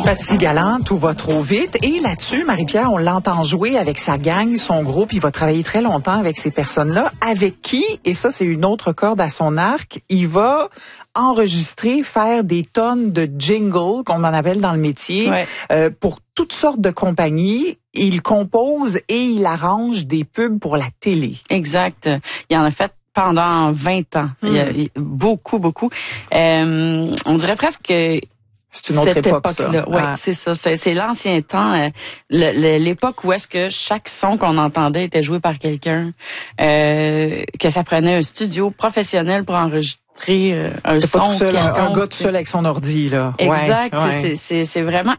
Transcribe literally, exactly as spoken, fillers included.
Patsy Galland, tout va trop vite. Et là-dessus, Marie-Pierre, on l'entend jouer avec sa gang, son groupe. Il va travailler très longtemps avec ces personnes-là. Avec qui, et ça, c'est une autre corde à son arc, il va enregistrer, faire des tonnes de jingles, qu'on en appelle dans le métier, ouais. euh, pour toutes sortes de compagnies. Il compose et il arrange des pubs pour la télé. Exact. Il en a fait pendant vingt ans. Hmm. Il y a, il y a beaucoup, beaucoup. Euh, on dirait presque que c'est une autre cette époque, ça. époque-là. Oui, ah. c'est ça. C'est, c'est l'ancien temps. Euh, le, le, l'époque où est-ce que chaque son qu'on entendait était joué par quelqu'un, euh, que ça prenait un studio professionnel pour enregistrer euh, un c'est son. Pas tout seul, un, un gars quelconque. tout seul avec son ordi, là. Exact. Ouais, ouais. C'est, c'est, c'est vraiment